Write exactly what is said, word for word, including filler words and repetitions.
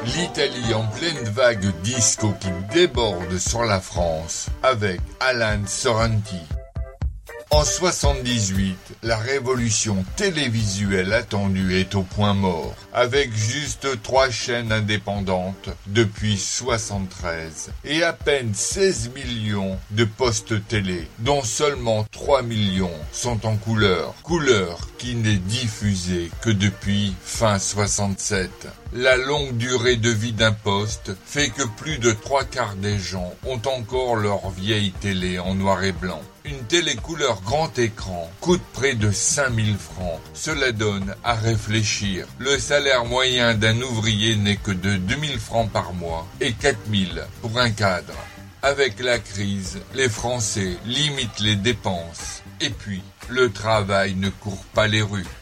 L'Italie en pleine vague disco qui déborde sur la France avec Alan Sorrenti. En soixante-dix-huit, la révolution télévisuelle attendue est au point mort, avec juste trois chaînes indépendantes depuis soixante-treize et à peine seize millions de postes télé, dont seulement trois millions sont en couleur, couleur qui n'est diffusée que depuis fin soixante-sept. La longue durée de vie d'un poste fait que plus de trois quarts des gens ont encore leur vieille télé en noir et blanc. Une télé couleur grand écran coûte près de cinq mille francs. Cela donne à réfléchir. Le salaire moyen d'un ouvrier n'est que de deux mille francs par mois et quatre mille pour un cadre. Avec la crise, les Français limitent les dépenses. Et puis, le travail ne court pas les rues.